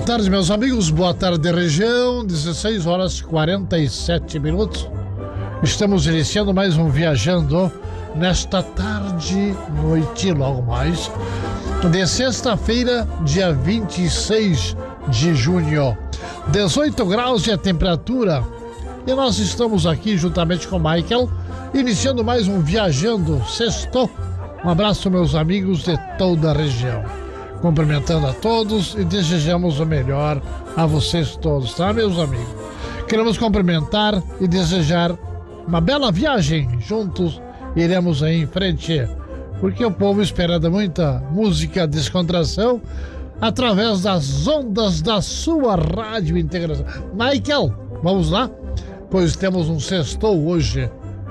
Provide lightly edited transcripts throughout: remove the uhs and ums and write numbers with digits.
tarde, meus amigos. Boa tarde, região. 16 horas 47 minutos. Estamos iniciando mais um Viajando nesta tarde, noite, logo mais, de sexta-feira, dia 26 de junho. 18 graus de temperatura. E nós estamos aqui juntamente com o Michael, iniciando mais um Viajando Sextou. Um abraço, meus amigos de toda a região. Cumprimentando a todos e desejamos o melhor a vocês todos, tá, meus amigos? Queremos cumprimentar e desejar uma bela viagem. Juntos iremos aí em frente, porque o povo espera muita música, descontração, através das ondas da sua rádio integração. Michael, vamos lá? Pois temos um sextou hoje.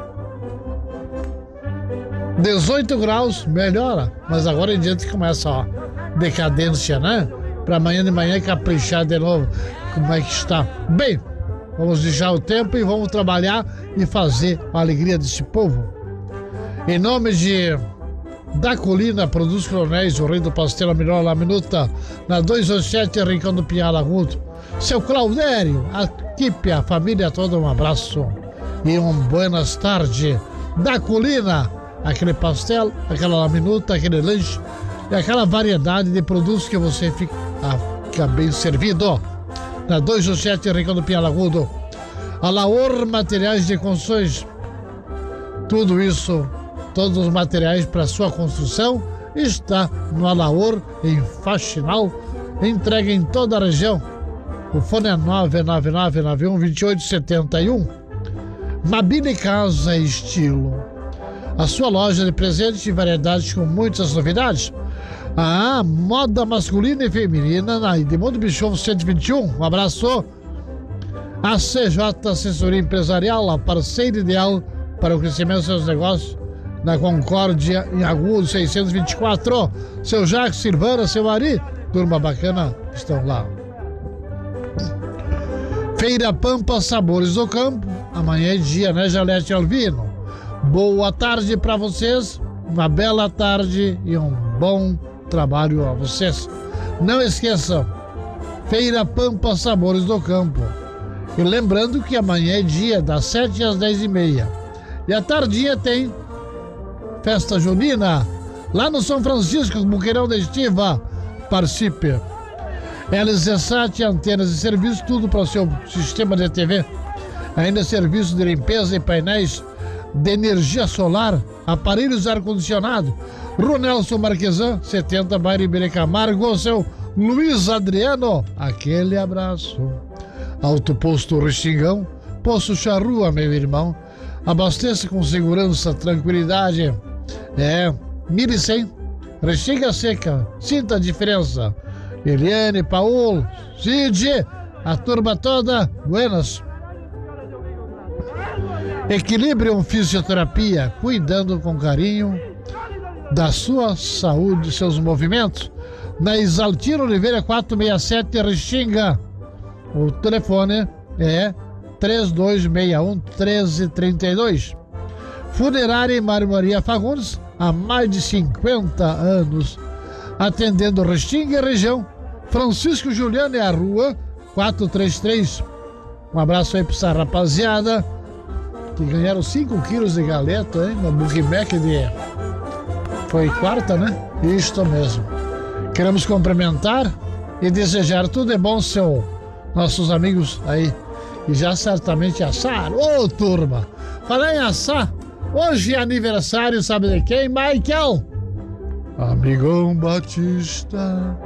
18 graus, melhora, mas agora em diante começa, ó, decadência, né? Para amanhã de manhã caprichar de novo. Como é que está? Bem, vamos deixar o tempo e vamos trabalhar e fazer a alegria desse povo. Em nome de Da Colina, Produtos Coronéis, o rei do pastel, a melhor la minuta, na 287, Rincão do Pinhal Agudo. Seu Claudério, a equipe, a família toda, um abraço e buenas tardes. Da Colina, aquele pastel, aquela la minuta, aquele lanche e aquela variedade de produtos que você fica bem servido. Na 287, Rincão do Pinhal Agudo. A Laor Materiais de Construções. Tudo isso, todos os materiais para sua construção está no Alaor, em Faxinal, entrega em toda a região. O fone é 999912871. Mabile Casa Estilo, a sua loja de presentes e variedades com muitas novidades. A moda masculina e feminina na Edmundo Bischoff 121. Um abraço. A CJ Assessoria Empresarial, a parceira ideal para o crescimento dos seus negócios, na Concórdia, em Agudo 624. Seu Jacques, Silvana, seu Ari, turma bacana, estão lá. Feira Pampa, Sabores do Campo. Amanhã é dia, né, Jalete Alvino? Boa tarde para vocês, uma bela tarde e um bom trabalho a vocês. Não esqueçam, Feira Pampa, Sabores do Campo. E lembrando que amanhã é dia, das 7 às 10h30. E à tardinha tem festa junina, lá no São Francisco, Buqueirão da Estiva. Participe. LZ7, antenas e serviços, tudo para o seu sistema de TV. Ainda serviço de limpeza e painéis de energia solar, aparelhos ar-condicionado. Rua Nelson Marquesan, 70, bairro Iberê Camargo. Seu Luiz Adriano, aquele abraço. Autoposto Restingão, Poço Charrua, meu irmão. Abasteça com segurança, tranquilidade. 1.100, Restinga Seca, sinta a diferença. Eliane, Paulo, Cid, a turma toda, buenas. Equilibrium Fisioterapia, cuidando com carinho da sua saúde e seus movimentos. Na Isaltino Oliveira 467, Restinga. O telefone é 3261-1332. Funerária e Marmoraria Fagundes, há mais de 50 anos, atendendo Restinga e região. Francisco Juliano é a rua 433. Um abraço aí para essa rapaziada que ganharam 5 quilos de galeta, hein? No Big Mac foi quarta, né? Isto mesmo. Queremos cumprimentar e desejar tudo de bom, nossos amigos aí, e já certamente assaram. Ô, turma, falei em assar, hoje é aniversário, sabe de quem, Michael? Amigão Batista.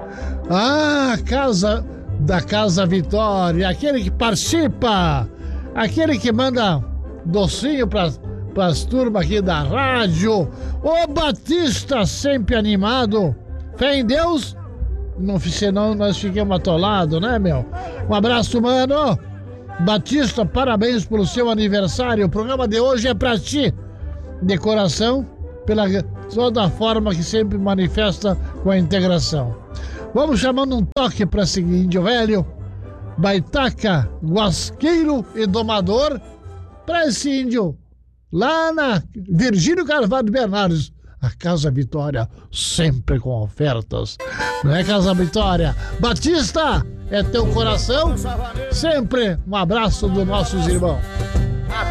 Da Casa Vitória, aquele que participa, aquele que manda docinho pras turmas aqui da rádio. Ô, Batista, sempre animado. Fé em Deus, senão nós ficamos atolados, né, meu? Um abraço, mano. Batista, parabéns pelo seu aniversário. O programa de hoje é pra ti, de coração, pela toda a forma que sempre manifesta com a integração. Vamos chamando um toque pra seguir, índio velho, baitaca, guasqueiro e domador, pra esse índio lá na Virgílio Carvalho Bernardes, A Casa Vitória, sempre com ofertas. Não é, Casa Vitória? Batista, é teu coração? Sempre um abraço dos nossos irmãos.